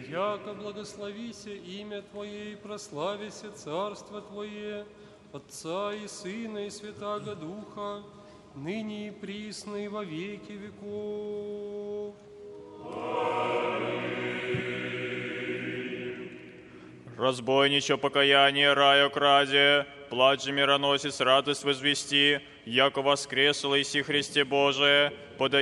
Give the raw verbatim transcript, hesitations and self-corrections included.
яко благословися имя Твое и прославися Царство Твое, Отца и Сына и Святаго Духа, ныне и присно и во веки веков. Разбойниче покаяние, раю краде, плач же мироносец, радость возвести, яко воскресло иси Христе Божие, подай